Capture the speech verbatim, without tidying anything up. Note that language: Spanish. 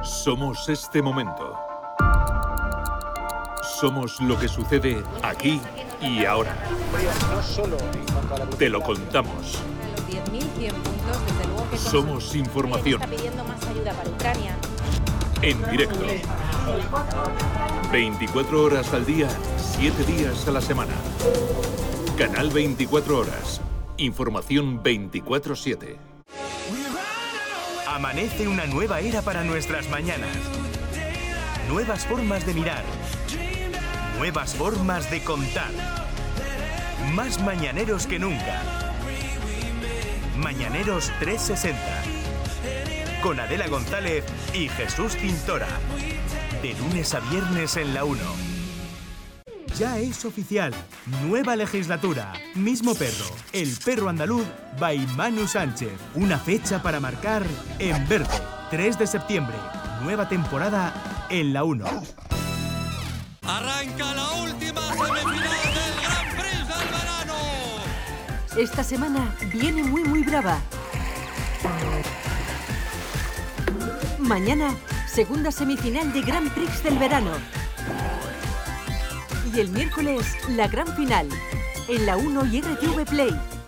Somos este momento. Somos lo que sucede aquí y ahora. Te lo contamos. Somos información. En directo. veinticuatro horas al día, siete días a la semana. Canal veinticuatro horas. Información veinticuatro siete. Amanece una nueva era para nuestras mañanas. Nuevas formas de mirar. Nuevas formas de contar. Más mañaneros que nunca. Mañaneros trescientos sesenta. Con Adela González y Jesús Tintora. De lunes a viernes en la uno. Ya es oficial. Nueva legislatura. Mismo perro. El perro andaluz by Manu Sánchez. Una fecha para marcar en verde. tres de septiembre. Nueva temporada en la uno. Arranca la última semifinal del Gran Prix del verano. Esta semana viene muy muy brava. Mañana, segunda semifinal de Gran Prix del verano. Y el miércoles, la gran final. En la uno y R T V Play.